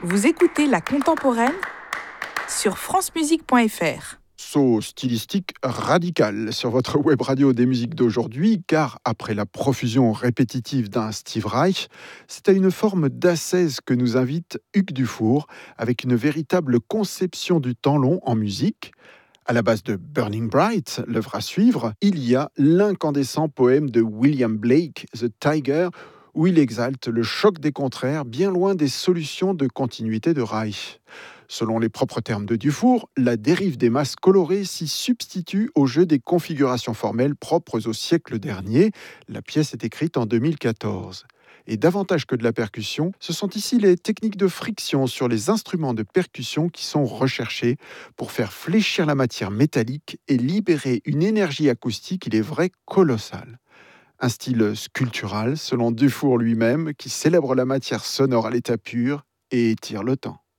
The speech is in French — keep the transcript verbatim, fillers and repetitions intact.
Vous écoutez La Contemporaine sur francemusique point f r. Saut stylistique radical sur votre web radio des musiques d'aujourd'hui, car après la profusion répétitive d'un Steve Reich, c'est à une forme d'ascèse que nous invite Hugues Dufour, avec une véritable conception du temps long en musique. À la base de Burning Bright, l'œuvre à suivre, il y a l'incandescent poème de William Blake, The Tiger, où il exalte le choc des contraires, bien loin des solutions de continuité de Reich. Selon les propres termes de Dufour, la dérive des masses colorées s'y substitue au jeu des configurations formelles propres au siècle dernier. La pièce est écrite en deux mille quatorze. Et davantage que de la percussion, ce sont ici les techniques de friction sur les instruments de percussion qui sont recherchées pour faire fléchir la matière métallique et libérer une énergie acoustique, il est vrai, colossale. Un style sculptural, selon Dufour lui-même, qui célèbre la matière sonore à l'état pur et étire le temps.